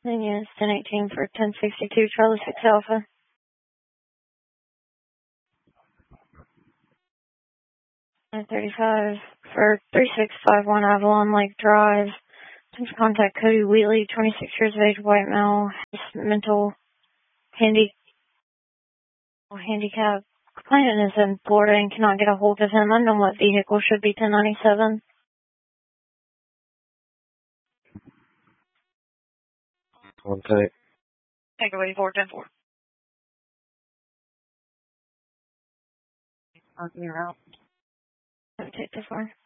Then yes, 1018 for 1062 Charlie 6 Alpha. 935 for 3651 Avalon Lake Drive. Please contact Cody Wheatley, 26 years of age, white male, mental handicap. Client is in Florida and cannot get a hold of him. Unknown what vehicle, should be 1097. One take. Take away 410-4. On your route. Take this one.